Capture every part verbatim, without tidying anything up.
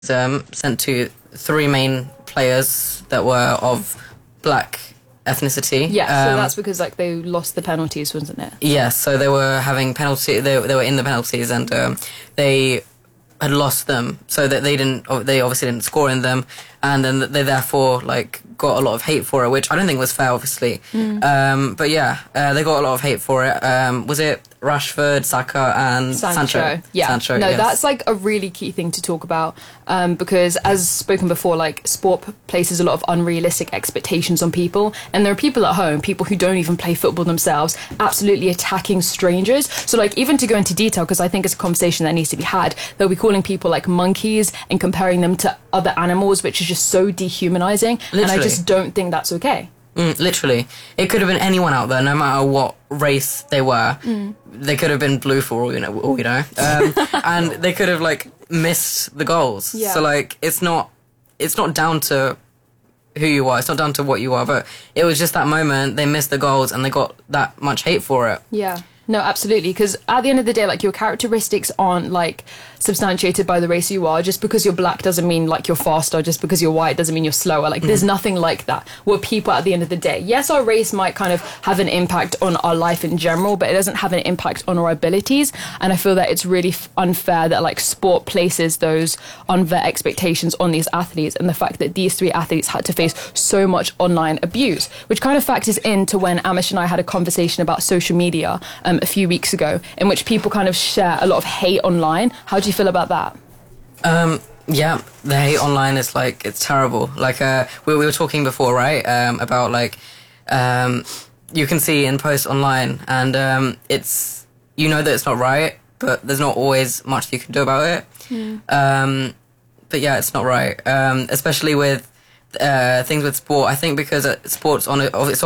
um, sent to three main players that were of black ethnicity. Yeah, so um, that's because like they lost the penalties, wasn't it? Yeah, so they were having penalty. They, they were in the penalties, and um, they had lost them, so that they didn't. They obviously didn't score in them, and then they therefore like got a lot of hate for it, which I don't think was fair, obviously. Mm. Um, but yeah, uh, they got a lot of hate for it. Um, was it Rashford, Saka, and Sancho? Sancho. Yeah, Sancho, no, yes. that's like a really key thing to talk about um, because, as spoken before, like sport p- places a lot of unrealistic expectations on people, and there are people at home, people who don't even play football themselves, absolutely attacking strangers. So, like, even to go into detail, because I think it's a conversation that needs to be had, they'll be calling people like monkeys and comparing them to other animals, which is just so dehumanizing. Literally. And I just don't think that's okay. Mm, literally. It could have been anyone out there, no matter what race they were. Mm. They could have been blue for all you know, all you know. Um, and they could have, like, missed the goals. Yeah. So, like, it's not, it's not down to who you are. It's not down to what you are. But it was just that moment, they missed the goals and they got that much hate for it. Yeah. No, absolutely. Because at the end of the day, like, your characteristics aren't, like, substantiated by the race you are. Just because you're black doesn't mean, like, you're faster. Just because you're white doesn't mean you're slower. Like, mm. there's nothing like that. We're people at the end of the day. Yes, our race might kind of have an impact on our life in general, but it doesn't have an impact on our abilities. And I feel that it's really f- unfair that, like, sport places those unfair expectations on these athletes, and the fact that these three athletes had to face so much online abuse, which kind of factors into when Amish and I had a conversation about social media um, a few weeks ago, in which people kind of share a lot of hate online. How do you feel about that? Um, yeah, the hate online is, like, it's terrible. Like, uh, we, we were talking before, right, um, about, like, um, you can see in posts online, and um, it's, you know that it's not right, but there's not always much you can do about it. Mm. Um, but yeah, it's not right, um, especially with uh, things with sport. I think because uh, sport's on, a, it's,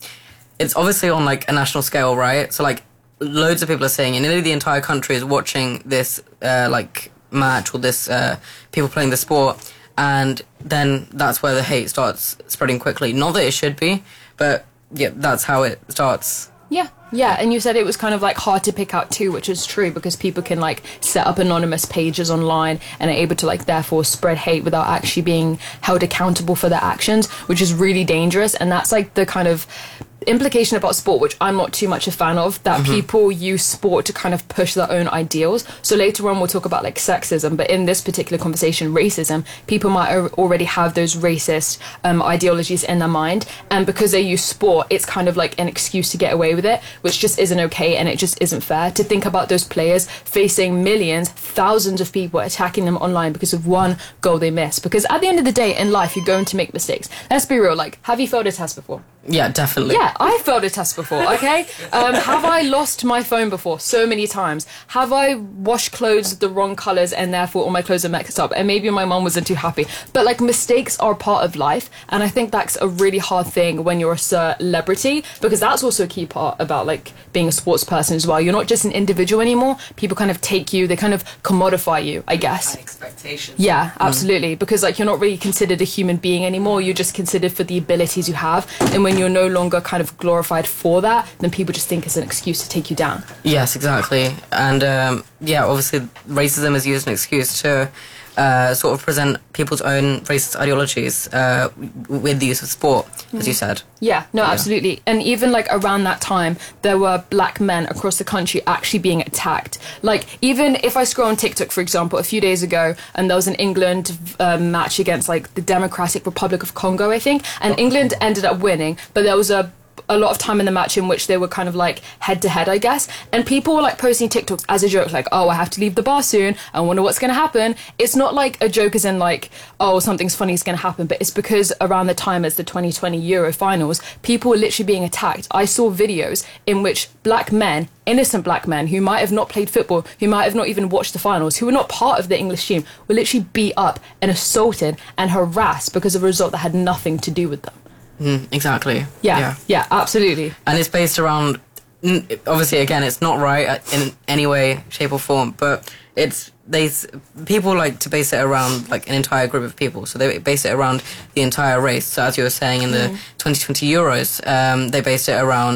it's obviously on, like, a national scale, right? So, like, loads of people are saying, and nearly the entire country is watching this, uh, like, match or this, uh, people playing the sport, and then that's where the hate starts spreading quickly. Not that it should be, but yeah, that's how it starts. Yeah, yeah, and you said it was kind of like hard to pick out too, which is true, because people can like set up anonymous pages online and are able to like therefore spread hate without actually being held accountable for their actions, which is really dangerous. And that's like the kind of implication about sport, which I'm not too much a fan of, that mm-hmm. people use sport to kind of push their own ideals. So later on we'll talk about like sexism, but in this particular conversation, racism, people might already have those racist um, ideologies in their mind, and because they use sport, it's kind of like an excuse to get away with it, which just isn't okay, and it just isn't fair to think about those players facing millions, thousands of people attacking them online because of one goal they missed. Because at the end of the day in life, you're going to make mistakes. Let's be real, like, have you failed a test before? Yeah, definitely. Yeah, I failed a test before, okay? Um, have I lost my phone before? So many times. Have I washed clothes the wrong colours and therefore all my clothes are mixed up? And maybe my mum wasn't too happy. But, like, mistakes are part of life. And I think that's a really hard thing when you're a celebrity, because that's also a key part about, like, being a sports person as well. You're not just an individual anymore. People kind of take you, they kind of commodify you, I guess. Expectations. Yeah, absolutely. Mm. Because, like, you're not really considered a human being anymore. You're just considered for the abilities you have. And when you're no longer kind of glorified for that, then people just think it's an excuse to take you down. Yes, exactly. And um, yeah, obviously racism is used as an excuse to uh, sort of present people's own racist ideologies uh, with the use of sport, as you said. Yeah, no, yeah. absolutely. And even like around that time, there were black men across the country actually being attacked. Like, even if I scroll on TikTok, for example, a few days ago, and there was an England uh, match against like the Democratic Republic of Congo, I think, and England ended up winning, but there was a a lot of time in the match in which they were kind of like head to head, I guess, and people were like posting TikToks as a joke, like, oh, I have to leave the bar soon, I wonder what's going to happen. It's not like a joke as in like, oh, something's funny is going to happen, but it's because around the time as the twenty twenty Euro finals, people were literally being attacked. I saw videos in which black men, innocent black men who might have not played football, who might have not even watched the finals, who were not part of the English team, were literally beat up and assaulted and harassed because of a result that had nothing to do with them. Mm, exactly. Yeah, yeah, yeah, absolutely. And it's based around, obviously, again, it's not right in any way, shape or form, but it's, they, people like to base it around like an entire group of people, so they base it around the entire race. So as you were saying in the mm. twenty twenty Euros, um, they based it around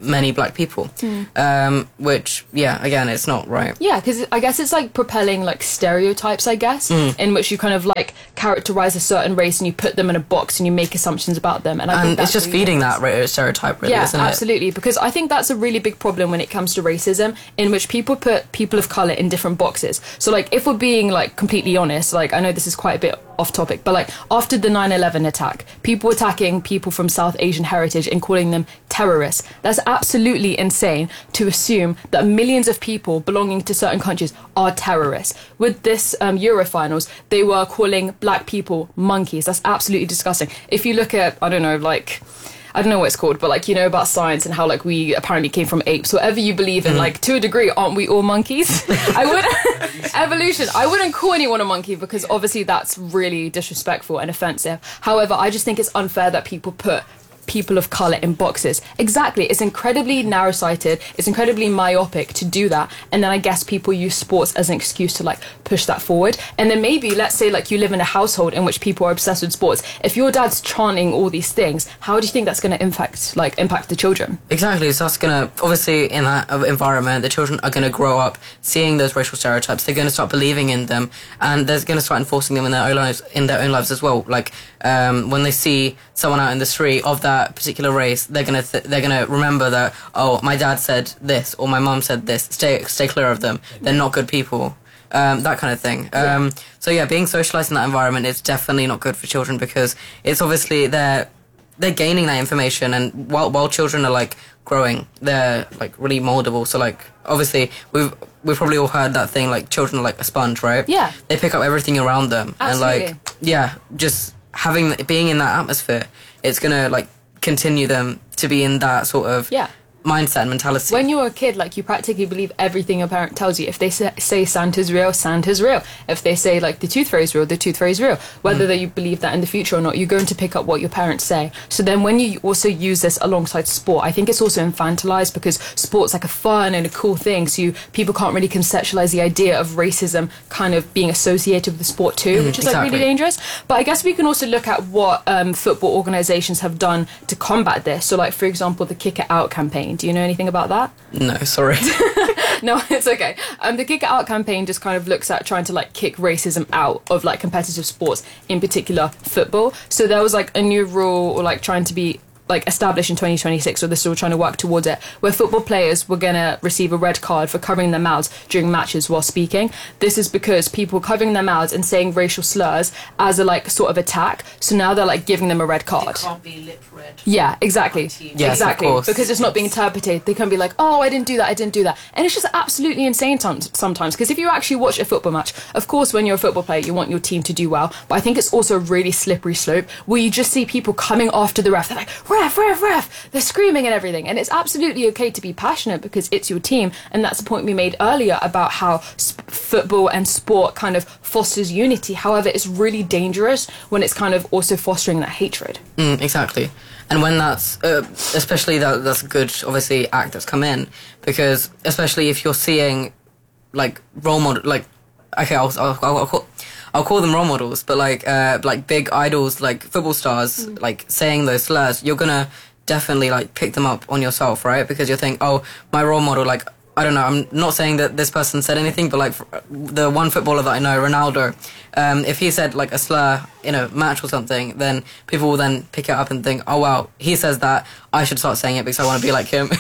many black people. Um, which, yeah, again, it's not right. Yeah, because I guess it's like propelling like stereotypes, I guess, in which you kind of like characterize a certain race and you put them in a box and you make assumptions about them. And I think And that's it's just really feeding dangerous. that ra- stereotype, really, Yeah, isn't it? absolutely. Because I think that's a really big problem when it comes to racism, in which people put people of color in different boxes. So, like, if we're being like completely honest, like I know this is quite a bit off topic, but like after the nine eleven attack, people attacking people from South Asian heritage and calling them terrorists. That's absolutely insane to assume that millions of people belonging to certain countries are terrorists. With this um, Eurofinals, they were calling black people monkeys. That's absolutely disgusting. If you look at, I don't know, like, I don't know what it's called, but like, you know, about science and how like we apparently came from apes. Whatever you believe in, like, to a degree, aren't we all monkeys? I wouldn't evolution. I wouldn't call anyone a monkey because obviously that's really disrespectful and offensive. However, I just think it's unfair that people put people of color in boxes. Exactly. It's incredibly narrow-sighted. It's incredibly myopic to do that. And then I guess people use sports as an excuse to like push that forward. And then maybe, let's say like you live in a household in which people are obsessed with sports. If your dad's chanting all these things, how do you think that's going to impact like impact the children? Exactly. So that's gonna, obviously, in that environment, the children are gonna grow up seeing those racial stereotypes. They're gonna start believing in them, and they're gonna start enforcing them in their own lives, in their own lives as well. Like um, when they see someone out in the street of that particular race, they're gonna th- they're gonna remember that, oh, my dad said this or my mum said this. Stay stay clear of them. They're not good people. Um, that kind of thing. Um, so yeah, being socialized in that environment is definitely not good for children, because it's obviously they're they're gaining that information, and while while children are like growing, they're like really moldable. So like obviously we've we've probably all heard that thing, like children are like a sponge, right? Yeah. They pick up everything around them. Absolutely. And like yeah, just having being in that atmosphere, it's gonna like continue them to be in that sort of Yeah. mindset and mentality. When you're a kid, like, you practically believe everything your parent tells you. If they say, say Santa's real, Santa's real. If they say, like, the tooth fairy's real, the tooth fairy's real. Whether mm. that you believe that in the future or not, you're going to pick up what your parents say. So then when you also use this alongside sport, I think it's also infantilized, because sport's like a fun and a cool thing, so you, people can't really conceptualize the idea of racism kind of being associated with the sport too, mm, which is exactly. like really dangerous. But I guess we can also look at what um, football organizations have done to combat this. So, like, for example, the Kick It Out campaign. Do you know anything about that? No, sorry. No, it's okay. Um, the Kick It Out campaign just kind of looks at trying to like kick racism out of like competitive sports, in particular football. So there was like a new rule, or like trying to be like established in twenty twenty-six, or they're still trying to work towards it, where football players were going to receive a red card for covering their mouths during matches while speaking. This is because people were covering their mouths and saying racial slurs as a like sort of attack, so now they're like giving them a red card. It can't be lip read. Yeah, exactly. Yes, exactly. of course. Because it's not being interpreted. They can be like, oh, I didn't do that, I didn't do that. And it's just absolutely insane t- sometimes. Because if you actually watch a football match, of course, when you're a football player, you want your team to do well. But I think it's also a really slippery slope where you just see people coming after the ref. They're like, ref, ref, ref. They're screaming and everything. And it's absolutely okay to be passionate because it's your team. And that's the point we made earlier about how sp- football and sport kind of fosters unity. However, it's really dangerous when it's kind of also fostering that hatred. Mm, exactly. And when that's, uh, especially that that's a good, obviously, act that's come in, because especially if you're seeing, like, role model, like, okay, I'll, I'll, I'll, I'll, call, I'll call them role models, but like, uh, like big idols, like football stars, mm. like saying those slurs, you're gonna definitely like pick them up on yourself, right? Because you think, oh, my role model, like, I don't know, I'm not saying that this person said anything, but like the one footballer that I know, Ronaldo, um, if he said like a slur in a match or something, then people will then pick it up and think, oh wow, he says that, I should start saying it because I want to be like him.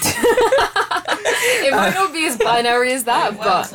It might not be as binary as that, but...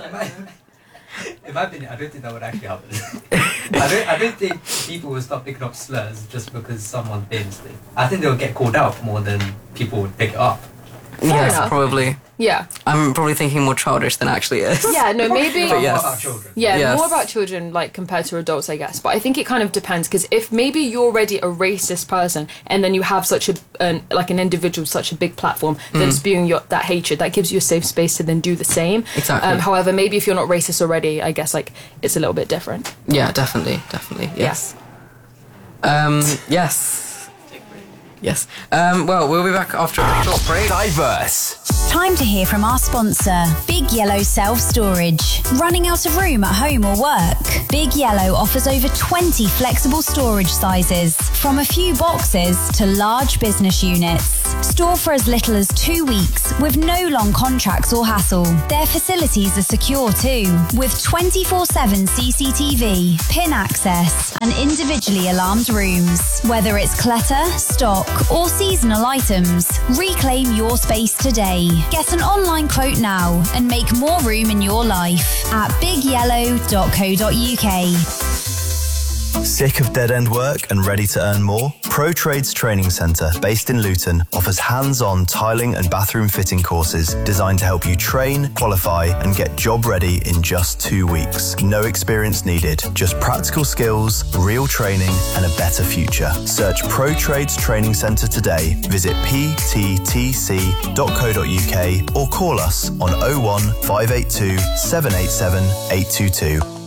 In my opinion, I don't think that would actually happen. I don't. I don't think people will stop picking up slurs just because someone thinks it. I think they'll get called out more than people would pick it up. Yes, enough. probably. Yeah. I'm probably thinking more childish than actually is. Yeah, no, maybe... More yes. about children. Yeah, Yes. more about children, like, compared to adults, I guess. But I think it kind of depends, because if maybe you're already a racist person, and then you have such a, an, like, an individual, such a big platform, then Mm. spewing your, that hatred, that gives you a safe space to then do the same. Exactly. Um, however, maybe if you're not racist already, I guess, like, it's a little bit different. Yeah, definitely, definitely, yes. Um, yes. Yes. Um, well, we'll be back after a short break. Diverse. Time to hear from our sponsor, Big Yellow Self-Storage. Running out of room at home or work? Big Yellow offers over twenty flexible storage sizes, from a few boxes to large business units. Store for as little as two weeks with no long contracts or hassle. Their facilities are secure too, with twenty-four seven C C T V, PIN access and individually alarmed rooms. Whether it's clutter, stock or seasonal items, reclaim your space today. Get an online quote now and make more room in your life at big yellow dot co dot uk. Sick of dead-end work and ready to earn more? Pro Trades Training Centre, based in Luton, offers hands-on tiling and bathroom fitting courses designed to help you train, qualify and get job ready in just two weeks. No experience needed, just practical skills, real training and a better future. Search Pro Trades Training Centre today. Visit p t t c dot co dot uk or call us on oh one five eight two seven eight seven eight two two.